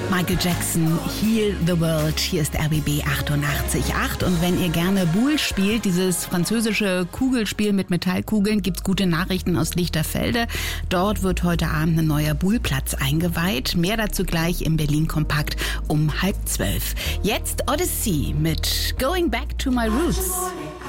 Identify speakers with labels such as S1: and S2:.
S1: Michael Jackson, Heal the World. Hier ist RBB 88.8. Und wenn ihr gerne Boule spielt, dieses französische Kugelspiel mit Metallkugeln, gibt's gute Nachrichten aus Lichterfelde. Dort wird heute Abend ein neuer Boule-Platz eingeweiht. Mehr dazu gleich im Berlin Kompakt um 11:30. Jetzt Odyssey mit Going Back to My Roots.